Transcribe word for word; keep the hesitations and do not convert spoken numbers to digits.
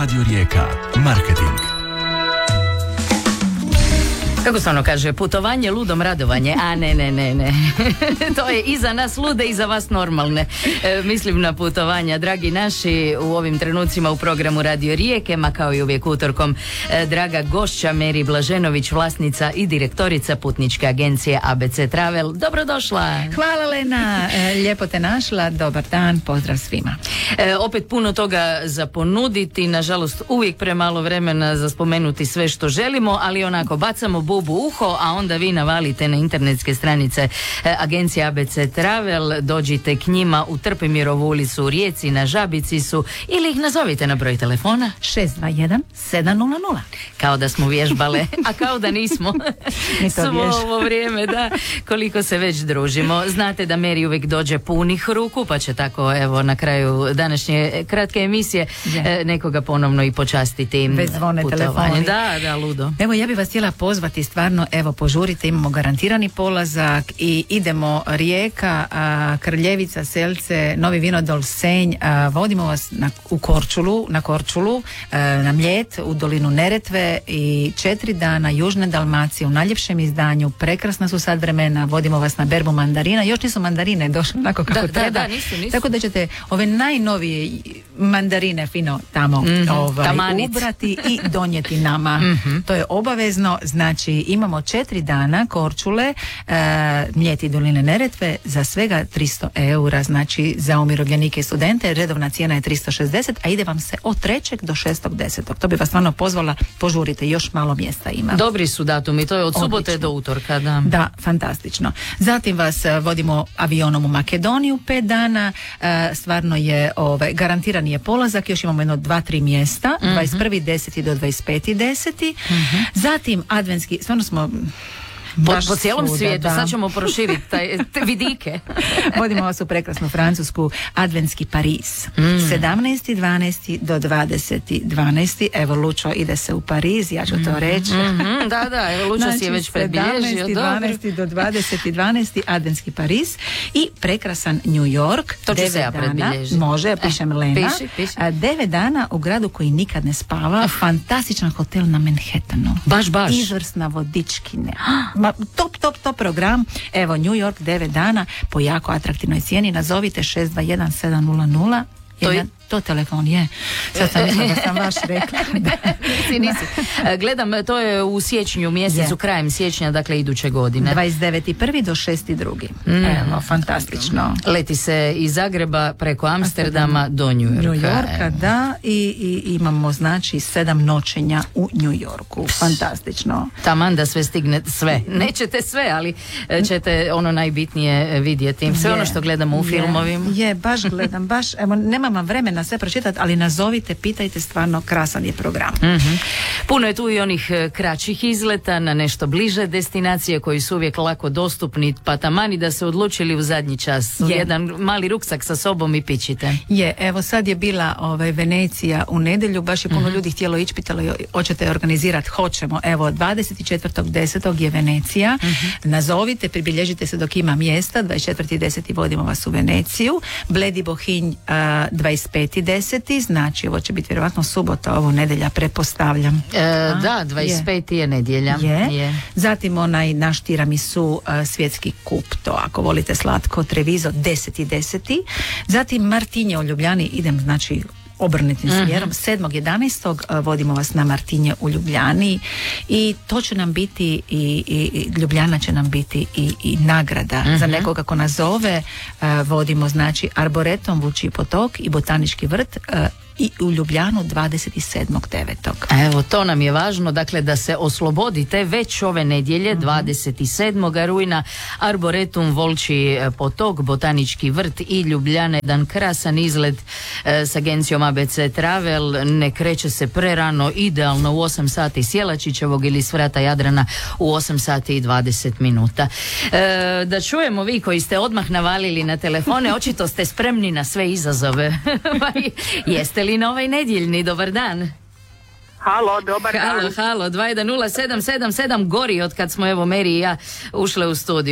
Radio Rijeka. Marketing. Kako se ono kaže, putovanje, ludom radovanje, a ne, ne, ne, ne. To je i za nas lude i za vas normalne. E, mislim na putovanja, dragi naši, u ovim trenucima u programu Radio Rijeke, ma kao i uvijek utorkom, e, draga gošća Meri Blaženović, vlasnica i direktorica putničke agencije A B C Travel. Dobrodošla. Hvala Lena, e, lijepo te našla, dobar dan, pozdrav svima. E, opet puno toga za ponuditi, nažalost uvijek premalo vremena za spomenuti sve što želimo, ali onako bacamo bubu uho, a onda vi navalite na internetske stranice e, agencije A B C Travel, dođite k njima u Trpimirovu ulicu u Rijeci, na Žabici su, ili ih nazovite na broj telefona šest dva jedan sedam nula nula. Kao da smo vježbale, a kao da nismo. Svo ovo vrijeme, da, koliko se već družimo. Znate da Meri uvijek dođe punih ruku, pa će tako, evo, na kraju današnje kratke emisije e, nekoga ponovno i počastiti bez zvone telefoni. Da, da, ludo. Evo, ja bih vas htjela pozvati stvarno, evo, požurite, imamo garantirani polazak i idemo Rijeka, a, Krljevica, Selce, Novi Vinodol, Senj, a, vodimo vas na, u Korčulu, na Korčulu, a, na Mljet, u dolinu Neretve i četiri dana Južne Dalmacije u najljepšem izdanju, prekrasna su sad vremena, vodimo vas na berbu mandarina, još nisu mandarine došle onako kako da, treba, da, da, nisu, nisu. Tako da ćete ove najnovije mandarine fino tamo mm-hmm, ovaj, ubrati i donijeti nama. Mm-hmm. To je obavezno, znači imamo četiri dana Korčule, e, Mljet i doline Neretve za svega tristo eura, znači za umirovljenike i studente redovna cijena je tristo šezdeset, a ide vam se od trećeg do šestog desetog. To bi vas stvarno pozvala, požurite, još malo mjesta ima. Dobri su datumi, to je od subote Odlično. do utorka. Da. da, fantastično. Zatim vas vodimo avionom u Makedoniju pet dana, e, stvarno je ovaj, garantiran je polazak, još imamo jedno dva, tri mjesta, mm-hmm. dvadeset prvi deseti do dvadeset peti deseti. Mm-hmm. Zatim adventski, stvarno smo Po, po cijelom svuda, svijetu, da. sad ćemo proširiti taj, te vidike. Vodimo vas u prekrasnu Francusku, adventski Pariz. Mm. sedamnaesti dvanaesti do dvadeseti dvanaesti. Evo, Lučo ide se u Pariz, ja ću to reći. Mm-hmm, da, da, evo, Lučo znači, si je već predbilježio. sedamnaesti dvanaesti do dvadeseti dvanaesti. adventski Pariz i prekrasan New York. To ću se ja predbilježiti. Može, ja pišem eh, Lena. Piši, piši. Devet dana u gradu koji nikad ne spava, fantastičan hotel na Manhattanu. Baš, baš. Izvrsna vodičkinja. Ma, top, top, top program. Evo, New York, devet dana po jako atraktivnoj cijeni. Nazovite šest dva jedan sedam nula nula. To je to telefon je. Sad sam mislila da sam baš rekla. nisi, nisi. Gledam, to je u siječnju mjesecu, je. krajem siječnja, dakle iduće godine. dvadeset deveti prvi do šesti drugi. Mm. Evo, fantastično. Leti se iz Zagreba preko Amsterdama do New Yorka. New Yorka, da, i, i imamo znači sedam noćenja u New Yorku. Fantastično. Taman da sve stigne, sve. Nećete sve, ali ćete ono najbitnije vidjeti. Sve je. ono što gledamo u je. filmovima. Je, baš gledam, baš, evo, nemam vam vremena na sve pročitati, ali nazovite, pitajte, stvarno krasan je program. Mm-hmm. Puno je tu i onih kraćih izleta na nešto bliže destinacije koji su uvijek lako dostupni, pa tamani da se odlučili u zadnji čas. Je. Jedan mali ruksak sa sobom i pičite. Je, evo sad je bila ovaj, Venecija u nedjelju, baš je puno mm-hmm. ljudi htjelo ići, pitalo, hoćete organizirati? Hoćemo. Evo, dvadeset četvrtog desetog je Venecija. Mm-hmm. Nazovite, pribilježite se dok ima mjesta. dvadeset četvrtog desetog vodimo vas u Veneciju. Bledi Bohinj uh, dvadeset peti deseti. Znači, ovo će biti vjerojatno subota, ovo nedjelja, prepostavljam. E, A, da, dvadeset peti je, je nedjelja. Je. je. Zatim onaj naš tiramisu uh, svjetski kup, to ako volite slatko, Treviso deset deseti. Zatim Martinje u Ljubljani, idem znači obrnutim uh-huh. smjerom. sedmog jedanaestog vodimo vas na Martinje u Ljubljani i to će nam biti i, i, i Ljubljana će nam biti i, i nagrada uh-huh. za nekoga ko nas zove. Uh, vodimo znači Arboretom, Vučji potok i Botanički vrt uh, i u Ljubljanu dvadeset sedmog devetog. Evo, to nam je važno, dakle da se oslobodite već ove nedjelje, mm-hmm. dvadeset sedmog rujna, Arboretum, Volčji potok, Botanički vrt i Ljubljana, jedan krasan izlet e, s agencijom A B C Travel, ne kreće se prerano, idealno u osam sati s Jelačićevog ili s vrata Jadrana u osam sati i dvadeset minuta. E, da čujemo vi koji ste odmah navalili na telefone, očito ste spremni na sve izazove. Jeste li na ovaj nedjeljni? Dobar dan. Halo, dobar halo, dan. Halo, halo, dva jedan nula sedam sedam sedam gori od kad smo evo Meri i ja ušle u studiju.